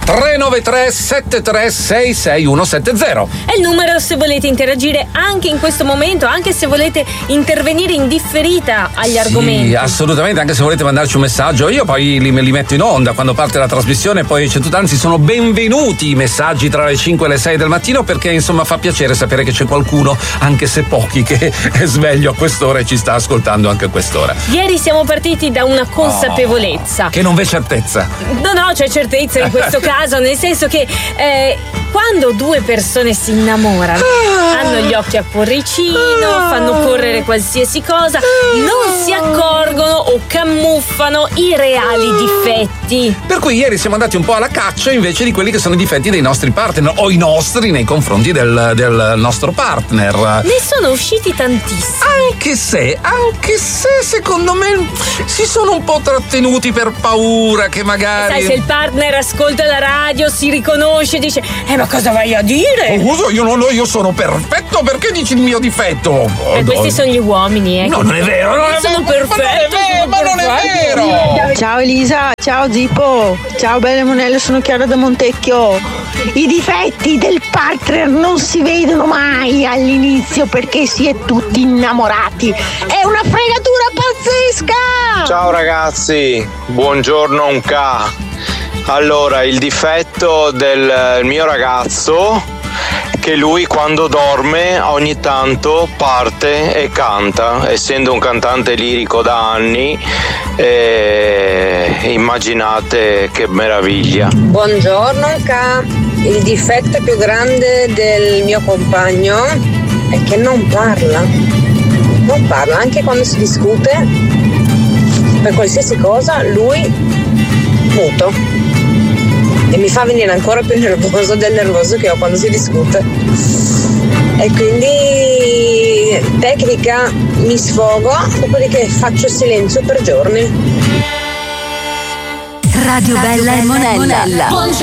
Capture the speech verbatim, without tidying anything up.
tre nove tre sette tre sei sei uno sette zero. È il numero se volete interagire anche in questo momento, anche se volete intervenire in differita agli sì, argomenti. Assolutamente, anche se volete mandarci un messaggio, io poi li, li metto in onda quando parte la trasmissione, poi c'è tutto, anzi sono benvenuti i messaggi tra le cinque e le sei del mattino, perché insomma fa piacere sapere che c'è qualcuno, anche se pochi, che è sveglio a quest'ora e ci sta ascoltando anche a quest'ora. Ieri siamo partiti da una consapevolezza. Oh, che non v'è certezza. No, no, c'è certezza in questo caso, nel senso che eh, quando due persone si innamorano, hanno gli occhi a porricino, fanno correre qualsiasi cosa, non si accorgono o camuffano i reali difetti. Per cui ieri siamo andati un po' alla caccia invece di quelli che sono i difetti dei nostri partner, o i nostri nei confronti del, del nostro partner. Ne sono usciti tantissimi. Anche se, anche se secondo me si sono un po' trattenuti per paura che magari... Sai, se il partner ascolta la radio, si riconosce, dice eh ma cosa vai a dire? Oh, io, non, io sono perfetto, perché dici il mio difetto? Oh, eh, questi sono gli uomini, eh. No, non è vero, non è sono vero, perfetti, ma non è vero, ma non è vero. Ciao Elisa, ciao Zippo, ciao belle monelle, sono Chiara da Montecchio. I difetti del partner non si vedono mai all'inizio perché si è tutti innamorati. È una fregatura pazzesca! Ciao ragazzi, buongiorno un K. Allora, il difetto del mio ragazzo è che lui quando dorme ogni tanto parte e canta, essendo un cantante lirico da anni, eh, immaginate che meraviglia. Buongiorno K. Il difetto più grande del mio compagno è che non parla, non parla, anche quando si discute, per qualsiasi cosa lui muto, e mi fa venire ancora più nervoso del nervoso che ho quando si discute, e quindi tecnica, mi sfogo, dopodiché faccio silenzio per giorni. Radio Bella e Monella.